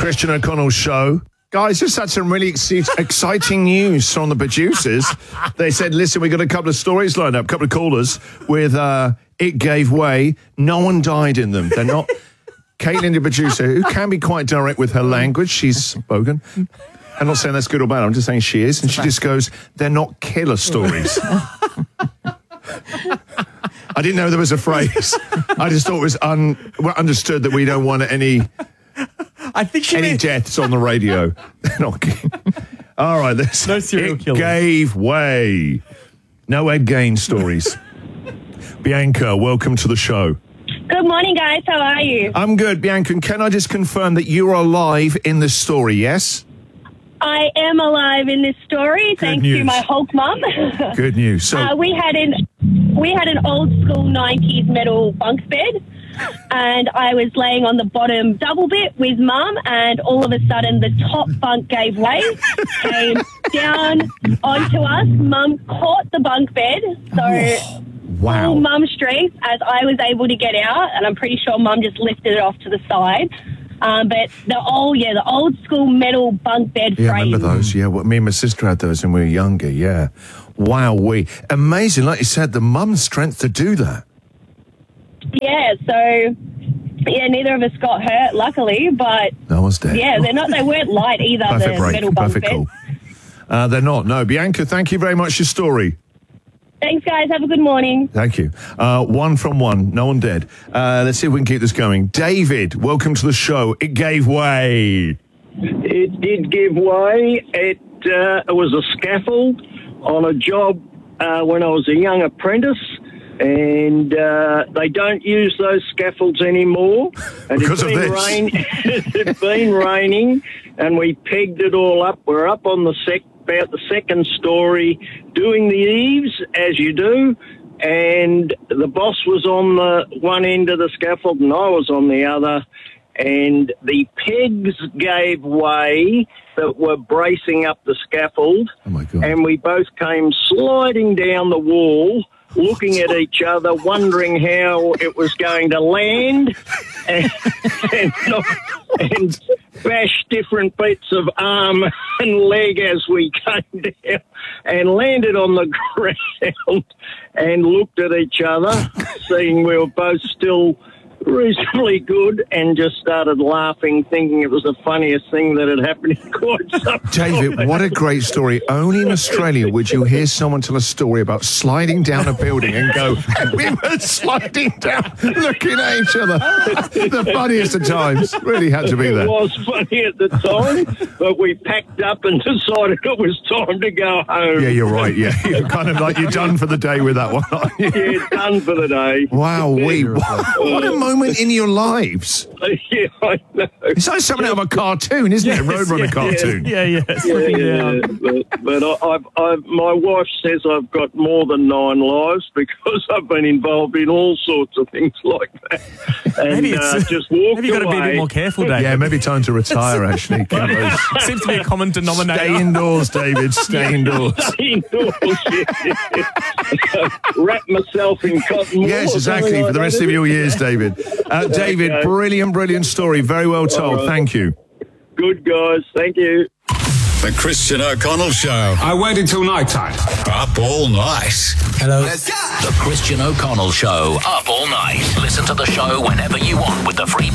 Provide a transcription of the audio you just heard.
Christian O'Connell Show. Guys, just had some really exciting news from the producers. They said, listen, we got a couple of stories lined up, a couple of callers with It Gave Way. No one died in them. They're not... Caitlin, the producer, who can be quite direct with her language, she's spoken. I'm not saying that's good or bad, I'm just saying she is. And she just goes, they're not killer stories. I didn't know there was a phrase. I just thought it was understood that we don't want any deaths on the radio. All right, this no serial killers. Gave way. No Ed Gain stories. Bianca, welcome to the show. Good morning, guys. How are you? I'm good, Bianca. And can I just confirm that you're alive in this story, yes? I am alive in this story, thanks to my Hulk mum. Good news. So we had an old school 90s metal bunk bed, and I was laying on the bottom double bit with mum, and all of a sudden the top bunk gave way, came down onto us. Mum caught the bunk bed, so full mum strength as I was able to get out, and I'm pretty sure mum just lifted it off to the side. But the old school metal bunk bed frame. Yeah, I remember those. Yeah, me and my sister had those when we were younger. Yeah. Wow, amazing. Like you said, the mum's strength to do that. Yeah, so neither of us got hurt, luckily, but I was dead. Yeah, they weren't light either. Perfect break. Metal bunk Perfect beds. Cool. They're not. No, Bianca, thank you very much for your story. Thanks, guys. Have a good morning. Thank you. One from one. No one dead. Let's see if we can keep this going. David, welcome to the show. It gave way. It did give way. It was a scaffold on a job when I was a young apprentice, and they don't use those scaffolds anymore. And because of this. It's been raining, and we pegged it all up. We're up on about the second story, doing the eaves, as you do, and the boss was on the one end of the scaffold and I was on the other, and the pegs gave way that were bracing up the scaffold. Oh my God. And we both came sliding down the wall, looking at each other, wondering how it was going to land, and bash different bits of arm and leg as we came down, and landed on the ground and looked at each other, seeing we were both still reasonably good, and just started laughing, thinking it was the funniest thing that had happened in quite some time. David, what a great story. Only in Australia would you hear someone tell a story about sliding down a building and go, we were sliding down, looking at each other. The funniest of times. Really had to be there. It was funny at the time, but we packed up and decided it was time to go home. Yeah, you're right. Yeah, you're kind of like, you're done for the day with that one, aren't you? Yeah, done for the day. Wow, what a moment in your lives. Yeah, I know. It's like something out of a cartoon, isn't it? A Roadrunner cartoon. Yeah. But my wife says I've got more than 9 lives because I've been involved in all sorts of things like that. And maybe just walked maybe you've got to be a bit away. more careful, David. Yeah, maybe time to retire, actually. Seems to be a common denominator. Stay indoors, David. Stay indoors. Stay indoors, wrap myself in cotton wool. Yes, exactly, for the rest of your years, David. David, brilliant story. Very well told. Right. Thank you. Good, guys. Thank you. The Christian O'Connell Show. I waited till night time. Up all night. Hello. The Christian O'Connell Show. Up all night. Listen to the show whenever you want with the free